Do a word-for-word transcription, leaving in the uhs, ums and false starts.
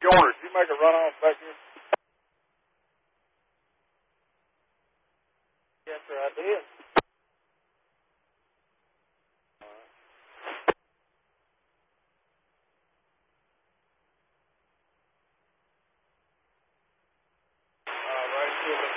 Joyner, did you make a runoff back here? Yes, sir, I did. Uh, right here.